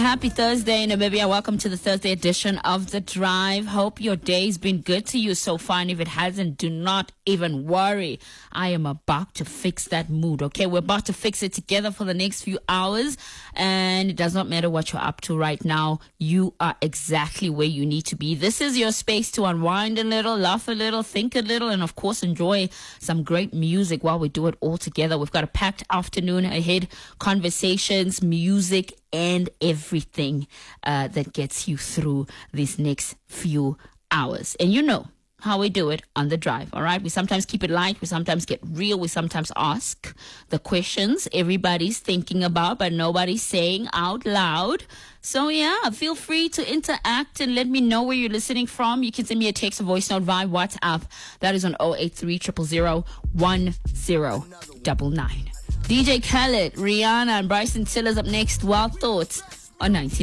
Happy Thursday, Namibia. Welcome to the Thursday edition of The Drive. Hope your day's been good to you so far. And if it hasn't, do not even worry. I am about to fix that mood, okay? We're about to fix it together for the next few hours. And it does not matter what you're up to right now. You are exactly where you need to be. This is your space to unwind a little, laugh a little, think a little, and of course, enjoy some great music while we do it all together. We've got a packed afternoon ahead, conversations, music, and everything that gets you through these next few hours. And you know how we do it on The Drive, all right? We sometimes keep it light. We sometimes get real. We sometimes ask the questions everybody's thinking about, but nobody's saying out loud. So, yeah, feel free to interact and let me know where you're listening from. You can send me a text or voice note via WhatsApp. That is on 083 000 1099. DJ Khaled, Rihanna, and Bryson Tiller's up next. Wild Thoughts on 19.